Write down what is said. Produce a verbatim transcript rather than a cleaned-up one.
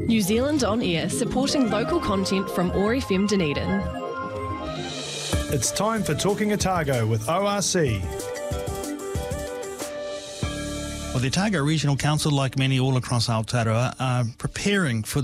New Zealand On Air, supporting local content from O A R F M Dunedin. It's time for Talking Otago with O R C. Well, the Otago Regional Council, like many all across Aotearoa, are preparing for